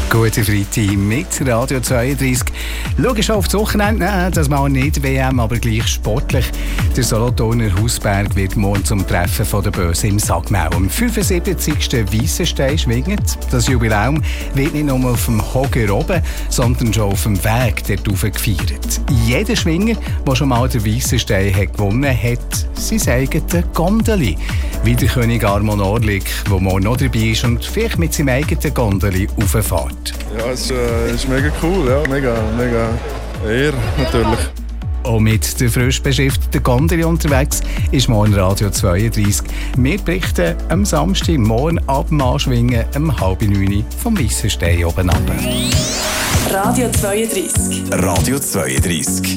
Guten Freitag mit Radio 32. Schau schon auf das Wochenende, das mal nicht WM, aber gleich sportlich. Der Solothurner Hausberg wird morgen zum Treffen von der Böse im Sagmau am 75. Weissenstein schwingen. Das Jubiläum wird nicht nur auf dem Hocker oben, sondern schon auf dem Weg dort gefeiert. Jeder Schwinger, der schon mal den Weissenstein hat gewonnen hat, sein eigenes Gondeli. Wie der König Armon Orlik, der morgen noch dabei ist und vielleicht mit seinem eigenen Gondeli rauffährt. Ja, es ist mega cool, ja. Mega Ehre natürlich. Und mit der frisch beschrifteten Gondeli unterwegs ist morgen Radio 32. Wir berichten am Samstag morgen ab dem Anschwingen um 8:30 vom Weissenstein oben runter. Radio 32. Radio 32.